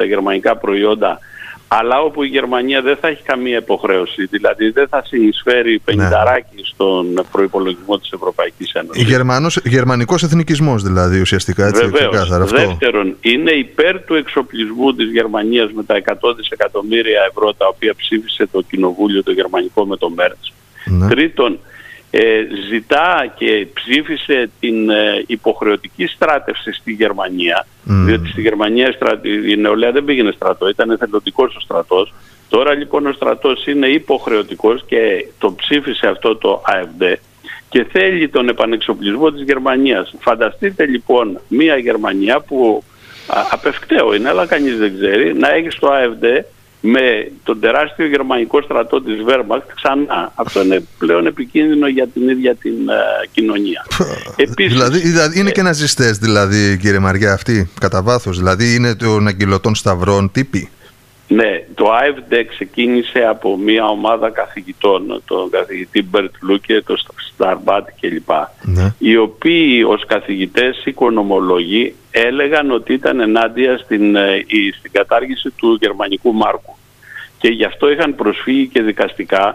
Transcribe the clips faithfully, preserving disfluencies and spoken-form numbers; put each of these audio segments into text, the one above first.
τα γερμανικά προϊόντα, αλλά όπου η Γερμανία δεν θα έχει καμία υποχρέωση, δηλαδή δεν θα συνεισφέρει πενηνταράκι ναι. στον προϋπολογισμό της Ευρωπαϊκής Ένωσης. Γερμανός, γερμανικός εθνικισμός δηλαδή ουσιαστικά, έτσι. Βεβαίως. Δεύτερον, είναι υπέρ του εξοπλισμού της Γερμανίας με τα εκατό δισεκατομμύρια ευρώ τα οποία ψήφισε το Κοινοβούλιο το γερμανικό με το Μέρτς. Ναι. Τρίτον, ε, ζητά και ψήφισε την ε, υποχρεωτική στράτευση στη Γερμανία, mm. διότι στη Γερμανία η νεολαία δεν πήγαινε στρατό, ήταν εθελοντικός ο στρατός. Τώρα λοιπόν ο στρατός είναι υποχρεωτικός και το ψήφισε αυτό το ΑΕΦΔ και θέλει τον επανεξοπλισμό της Γερμανίας. Φανταστείτε λοιπόν μια Γερμανία που α, απευκταίο είναι, αλλά κανείς δεν ξέρει, να έχει στο ΑΕΦΔ με τον τεράστιο γερμανικό στρατό της Wehrmacht ξανά. Αυτό είναι πλέον επικίνδυνο για την ίδια την uh, κοινωνία. Επίσης, δηλαδή, δηλαδή είναι ε, και ναζιστές δηλαδή, κύριε Μαριά, αυτοί κατά βάθος, δηλαδή είναι των αγγυλωτών σταυρών τύποι. Ναι, το ΑΕΦΔ ξεκίνησε από μια ομάδα καθηγητών, τον καθηγητή Μπερτ Λούκε, τον Σταρμπάτ κλπ. Ναι. Οι οποίοι ως καθηγητές οικονομολόγοι έλεγαν ότι ήταν ενάντια στην, στην κατάργηση του γερμανικού μάρκου. Και γι' αυτό είχαν προσφύγει και δικαστικά,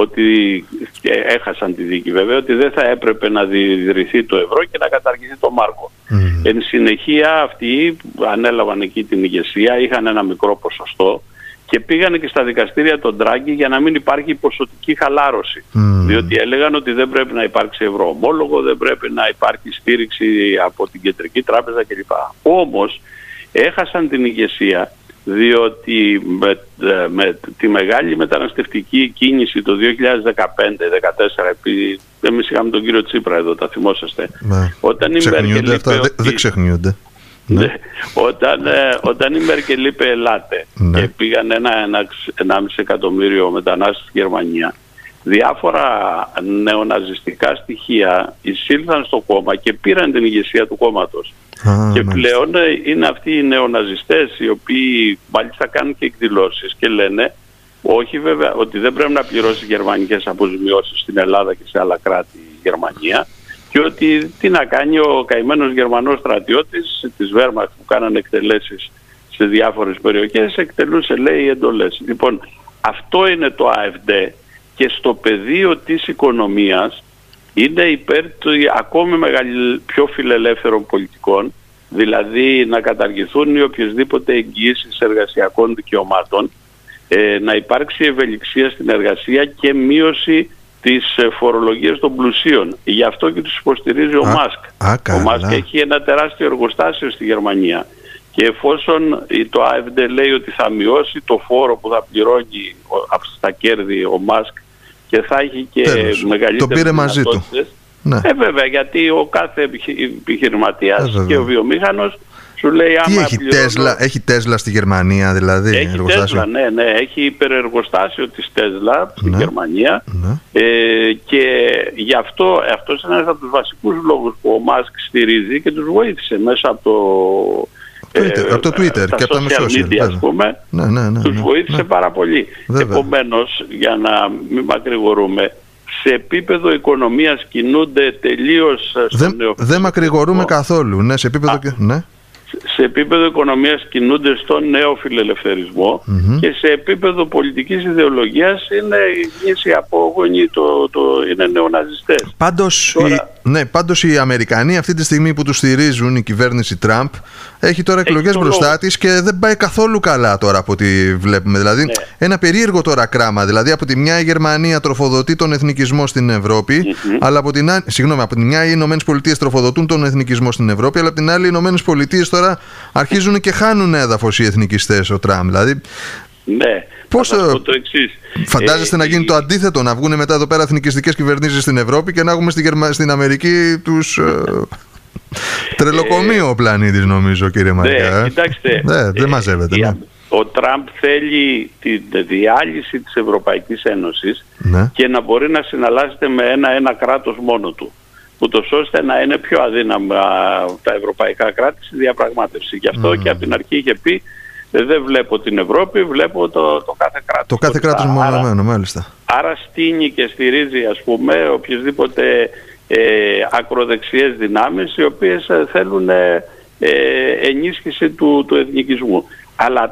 ότι και έχασαν τη δίκη βέβαια, ότι δεν θα έπρεπε να διιδρυθεί το ευρώ και να καταργηθεί το μάρκο. Mm. Εν συνεχεία αυτοί ανέλαβαν εκεί την ηγεσία, είχαν ένα μικρό ποσοστό και πήγανε και στα δικαστήρια τον Ντράγκη για να μην υπάρχει ποσοτική χαλάρωση. Mm. Διότι έλεγαν ότι δεν πρέπει να υπάρξει ευρωομόλογο, δεν πρέπει να υπάρχει στήριξη από την Κεντρική Τράπεζα κλπ. Όμως έχασαν την ηγεσία, διότι με, με τη μεγάλη μεταναστευτική κίνηση το δύο χιλιάδες δεκαπέντε δεκατέσσερα, επειδή εμείς είχαμε τον κύριο Τσίπρα εδώ, τα θυμόσαστε. Ναι. Όταν η Μέρκελ είπε αυτά, ότι... δεν ξεχνιούνται. Ναι. Ναι. Όταν, ε, όταν η Μέρκελ είπε ελάτε, ναι. και πήγαν ένα, ένα, ενάμιση εκατομμύριο μετανάστες στη Γερμανία, διάφορα νεοναζιστικά στοιχεία εισήλθαν στο κόμμα και πήραν την ηγεσία του κόμματος. Α, και πλέον είναι αυτοί οι νεοναζιστές οι οποίοι μάλιστα κάνουν και εκδηλώσεις και λένε όχι βέβαια ότι δεν πρέπει να πληρώσει γερμανικές αποζημιώσεις στην Ελλάδα και σε άλλα κράτη η Γερμανία, και ότι τι να κάνει ο καημένος Γερμανός στρατιώτης της Wehrmacht που κάνανε εκτελέσεις σε διάφορες περιοχές, εκτελούσε λέει εντολές. Λοιπόν, αυτό είναι το ΑΕΦΔ και στο πεδίο της οικονομίας είναι υπέρ του ακόμη μεγαλύτερων, πιο φιλελεύθερων πολιτικών, δηλαδή να καταργηθούν οι οποιασδήποτε εγγυήσεις εργασιακών δικαιωμάτων, ε, να υπάρξει ευελιξία στην εργασία και μείωση της φορολογίας των πλουσίων. Γι' αυτό και τους υποστηρίζει ο Μάσκ. Ο Μάσκ έχει ένα τεράστιο εργοστάσιο στη Γερμανία και εφόσον το ΑΕΦΔ λέει ότι θα μειώσει το φόρο που θα πληρώνει στα κέρδη ο Μάσκ και θα έχει και μεγαλύτερες δυνατότητες. Ναι. Ε, βέβαια, γιατί ο κάθε επιχειρηματίας ε, και ο βιομήχανος σου λέει άμα τι έχει, πληρώνω... Τέσλα, έχει Τέσλα στη Γερμανία δηλαδή? Έχει Τέσλα, ναι, ναι, έχει υπερεργοστάσιο της Τέσλα στη ναι. Γερμανία ναι. Ε, και γι' αυτό αυτός είναι ένας από τους βασικούς λόγους που ο Μάσκ στηρίζει και τους βοήθησε μέσα από το Twitter, ε, από το Twitter και από τα social media, ας πούμε, ναι, ναι, ναι, τους βοήθησε ναι. πάρα πολύ. Βέβαια. Επομένως, για να μην μακρηγορούμε, σε επίπεδο οικονομίας κινούνται τελείως... Δεν, δεν μακρηγορούμε καθόλου, ναι, σε επίπεδο... Α, ναι. Σε επίπεδο οικονομίας κινούνται στον νέο φιλελευθερισμό mm-hmm. και σε επίπεδο πολιτικής ιδεολογίας είναι η απόγονοι, το, το, είναι νεοναζιστές. Πάντως, τώρα... οι, ναι, πάντως οι Αμερικανοί αυτή τη στιγμή που τους στηρίζουν, η κυβέρνηση Τραμπ, έχει τώρα εκλογές μπροστά της και δεν πάει καθόλου καλά τώρα από ό,τι βλέπουμε. Δηλαδή, ναι. ένα περίεργο τώρα κράμα. Δηλαδή, από τη μια η Γερμανία τροφοδοτεί τον εθνικισμό στην Ευρώπη, mm-hmm. αλλά από την, συγγνώμη, από τη μια οι Ηνωμένες Πολιτείες τροφοδοτούν τον εθνικισμό στην Ευρώπη, αλλά από την άλλη οι Ηνωμένες Πολιτείες τώρα αρχίζουν και χάνουν έδαφος οι εθνικιστές, ο Τραμπ. Δηλαδή, ναι. πώς το εξής. Φαντάζεστε ε, να γίνει ε, το αντίθετο, να βγουν μετά εδώ πέρα εθνικιστικές κυβερνήσεις στην Ευρώπη και να έχουμε στην, Γερμα... στην Αμερική τους... Τρελοκομείο ο πλανήτης, νομίζω, κύριε Μαριά. Ναι, κοιτάξτε, ναι, δεν μαζεύεται. Ναι. Ο Τραμπ θέλει τη διάλυση της Ευρωπαϊκής Ένωσης ναι. και να μπορεί να συναλλάσσεται με ένα-ένα κράτος μόνο του, ούτως ώστε να είναι πιο αδύναμα τα ευρωπαϊκά κράτη στη διαπραγμάτευση. Γι' αυτό mm. και από την αρχή είχε πει δεν βλέπω την Ευρώπη, βλέπω το, το κάθε κράτος. Το κάθε κράτος μονομένο, μάλιστα. Άρα στείνει και στηρίζει, ας πούμε, οποιασδήποτε ε, ακροδεξιές δυνάμεις οι οποίες θέλουν ε, ενίσχυση του, του εθνικισμού. Αλλά